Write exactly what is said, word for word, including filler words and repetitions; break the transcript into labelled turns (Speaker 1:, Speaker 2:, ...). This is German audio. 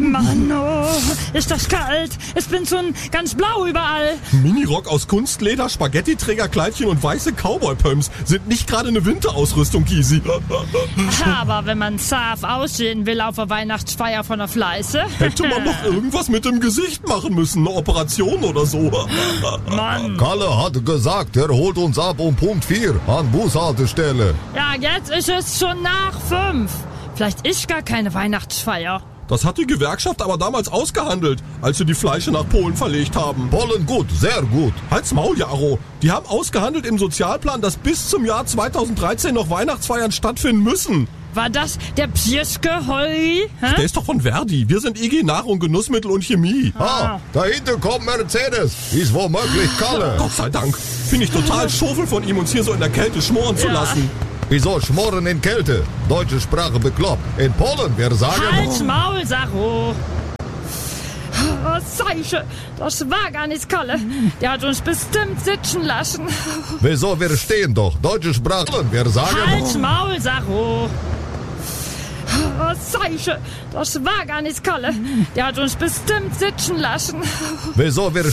Speaker 1: Mann, oh, ist das kalt. Es bin schon ganz blau überall.
Speaker 2: Minirock aus Kunstleder, Spaghetti-Trägerkleidchen und weiße Cowboy-Pumps sind nicht gerade eine Winterausrüstung, Gysi.
Speaker 1: Aber wenn man scharf aussehen will auf der Weihnachtsfeier von der Fleiße...
Speaker 2: Hätte man doch irgendwas mit dem Gesicht machen müssen, eine Operation oder so.
Speaker 1: Mann.
Speaker 3: Kalle hat gesagt, er holt uns ab um Punkt vier an Bushaltestelle.
Speaker 1: Ja, jetzt ist es schon nach fünf. Vielleicht ist gar keine Weihnachtsfeier.
Speaker 2: Das hat die Gewerkschaft aber damals ausgehandelt, als sie die Fleische nach Polen verlegt haben.
Speaker 3: Polen gut, sehr gut.
Speaker 2: Halt's Maul, Jaro. Die haben ausgehandelt im Sozialplan, dass bis zum Jahr zweitausenddreizehn noch Weihnachtsfeiern stattfinden müssen.
Speaker 1: War das der Pieske, Holly?
Speaker 2: Der ist doch von Verdi. Wir sind I G Nahrung, Genussmittel und Chemie.
Speaker 3: Ah, dahinter kommt Mercedes. Ist womöglich Kalle.
Speaker 2: Gott sei Dank. Finde ich total schofel von ihm, uns hier so in der Kälte schmoren zu
Speaker 1: Ja.
Speaker 2: lassen.
Speaker 3: Wieso schmoren in Kälte? Deutsche Sprache bekloppt. In Polen, wir sagen...
Speaker 1: Halt's Maul, Sacho. Oh, Seiche, das war gar nicht Kalle. Der hat uns bestimmt sitzen lassen.
Speaker 3: Wieso, wir stehen doch. Deutsche Sprache, wir sagen...
Speaker 1: Halt's Maul, Sacho. Oh, Seiche, das war gar nicht Kalle. Der hat uns bestimmt sitzen lassen.
Speaker 3: Wieso, wir